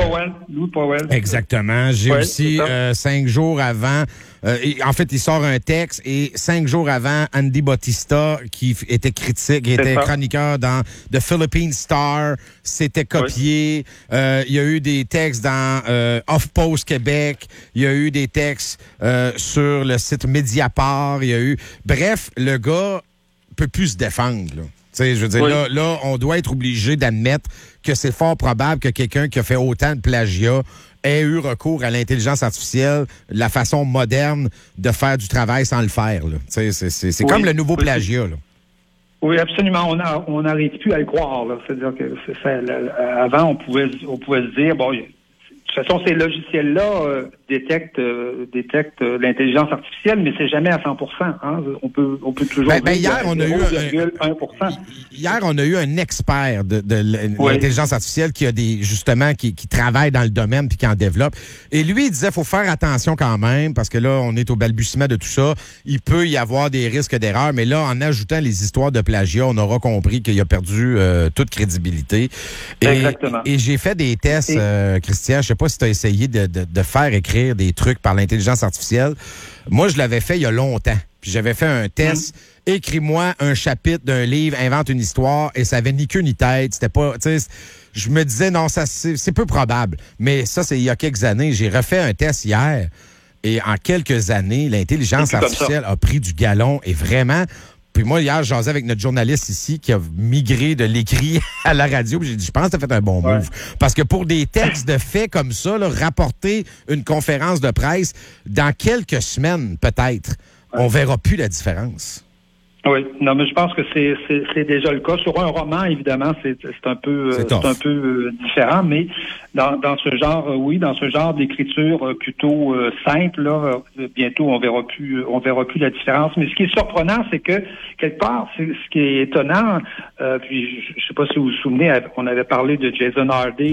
Louis Powell. Exactement. J'ai aussi 5 jours avant. En fait, il sort un texte et 5 jours avant, Andy Bautista, qui était critique, qui était chroniqueur dans The Philippine Star, s'était copié. Il y a eu des textes dans Off-Post Québec. Il y a eu des textes sur le site Mediapart. Il y a eu... Bref, le gars peut plus se défendre, là. Tu sais, je veux dire, là, on doit être obligé d'admettre que c'est fort probable que quelqu'un qui a fait autant de plagiat ait eu recours à l'intelligence artificielle, la façon moderne de faire du travail sans le faire. Là. Tu sais, c'est comme le nouveau plagiat. Là. Oui, absolument. On n'arrive plus à le croire. Là. C'est-à-dire que avant, on pouvait se dire, bon, de toute façon, ces logiciels-là détectent l'intelligence artificielle, mais c'est jamais à 100%. Hein? On peut toujours dire hier, on a eu 0,1%. Hier, on a eu un expert de l'intelligence artificielle qui a qui travaille dans le domaine puis qui en développe. Et lui, il disait, faut faire attention quand même, parce que là, on est au balbutiement de tout ça. Il peut y avoir des risques d'erreur, mais là, en ajoutant les histoires de plagiat, on aura compris qu'il a perdu toute crédibilité. Exactement. Et j'ai fait des tests, Christian, je sais pas si tu as essayé de faire écrire des trucs par l'intelligence artificielle. Moi, je l'avais fait il y a longtemps. Puis j'avais fait un test. Écris-moi un chapitre d'un livre, invente une histoire, et ça avait ni queue ni tête. C'était pas, tu sais, je me disais non, ça c'est peu probable. Mais ça, c'est il y a quelques années. J'ai refait un test hier, et en quelques années, l'intelligence artificielle a pris du galon et vraiment. Puis moi, hier, je jasais avec notre journaliste ici qui a migré de l'écrit à la radio. Puis j'ai dit, je pense que tu as fait un bon move. Parce que pour des textes de faits comme ça, là, rapporter une conférence de presse, dans quelques semaines, peut-être, on verra plus la différence. Oui, non, mais je pense que c'est déjà le cas. Sur un roman, évidemment, c'est un peu différent, mais dans ce genre, dans ce genre d'écriture plutôt simple, là, bientôt on verra plus la différence. Mais ce qui est surprenant, c'est que quelque part, ce qui est étonnant, puis je sais pas si vous vous souvenez, on avait parlé de Jason Hardy,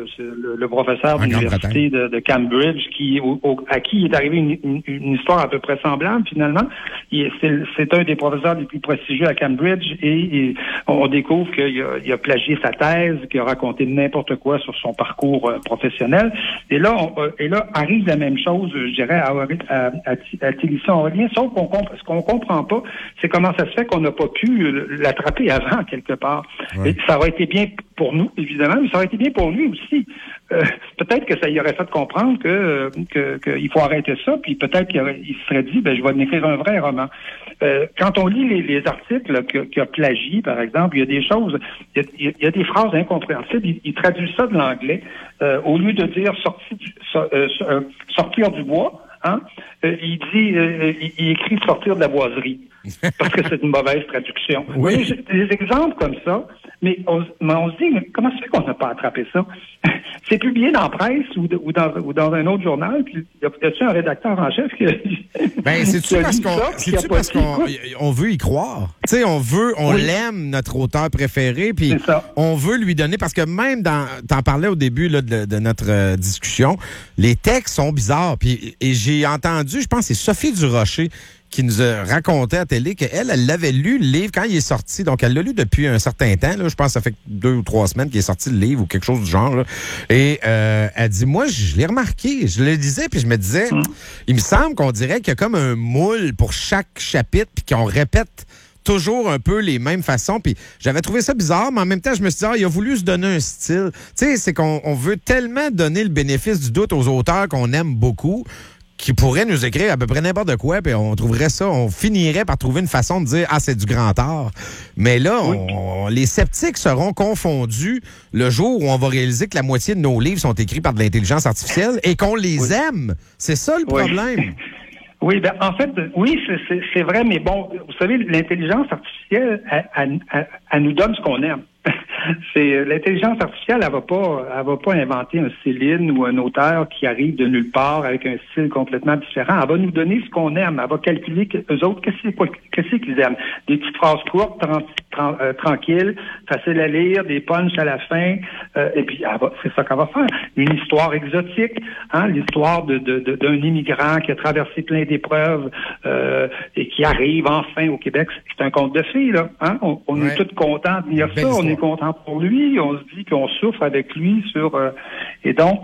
le professeur d'université de Cambridge, à qui il est arrivé une histoire à peu près semblable finalement. C'est un des professeurs les plus prestigieux à Cambridge et on découvre qu'il a plagié sa thèse, qu'il a raconté n'importe quoi sur son parcours professionnel. Et là arrive la même chose, je dirais, à Télisson-Aurélien, sauf ce qu'on comprend pas, c'est comment ça se fait qu'on n'a pas pu l'attraper avant, quelque part. Ouais. Et ça aurait été bien pour nous, évidemment, mais ça aurait été bien pour lui aussi. Peut-être que ça y aurait fait comprendre qu'il faut arrêter ça, puis peut-être qu'il se serait dit, je vais écrire un vrai roman. Quand on lit les articles qu'il a plagiés, par exemple, il y a des choses, il y a des phrases incompréhensibles. Il traduit ça de l'anglais. Au lieu de dire sortir du bois, hein, il écrit sortir de la boiserie. Parce que c'est une mauvaise traduction. Oui. Des exemples comme ça, mais on se dit, mais comment ça fait qu'on n'a pas attrapé ça? C'est publié dans la presse ou dans un autre journal, puis y a-t-il un rédacteur en chef qui c'est-tu parce qu'on veut y croire? Tu sais, on l'aime, notre auteur préféré, puis on veut lui donner, parce que même t'en parlais au début là, de notre discussion, les textes sont bizarres, et j'ai entendu, je pense que c'est Sophie Durocher qui nous a raconté à télé qu'elle l'avait lu, le livre, quand il est sorti. Donc, elle l'a lu depuis un certain temps. Là, je pense que ça fait 2 ou 3 semaines qu'il est sorti le livre ou quelque chose du genre. Là. Et elle dit, moi, je l'ai remarqué. Je le lisais, puis je me disais, il me semble qu'on dirait qu'il y a comme un moule pour chaque chapitre, puis qu'on répète toujours un peu les mêmes façons. Puis j'avais trouvé ça bizarre, mais en même temps, je me suis dit, il a voulu se donner un style. Tu sais, c'est qu'on veut tellement donner le bénéfice du doute aux auteurs qu'on aime beaucoup, qui pourrait nous écrire à peu près n'importe quoi, puis on trouverait ça, on finirait par trouver une façon de dire « Ah, c'est du grand art ». Mais là, les sceptiques seront confondus le jour où on va réaliser que la moitié de nos livres sont écrits par de l'intelligence artificielle et qu'on les aime. C'est ça le problème. Oui, en fait, oui, c'est vrai, mais bon, vous savez, l'intelligence artificielle, elle nous donne ce qu'on aime. C'est l'intelligence artificielle, elle va pas inventer un Céline ou un auteur qui arrive de nulle part avec un style complètement différent. Elle va nous donner ce qu'on aime. Elle va calculer eux autres qu'est-ce qu'ils aiment. Des petites phrases courtes, tranquilles, faciles à lire, des punchs à la fin. Et puis c'est ça qu'elle va faire. Une histoire exotique, hein, l'histoire d'un immigrant qui a traversé plein d'épreuves et qui arrive enfin au Québec. C'est un conte de fées, là. Hein? On est tous contents de lire ça. On est content pour lui, on se dit qu'on souffre avec lui et donc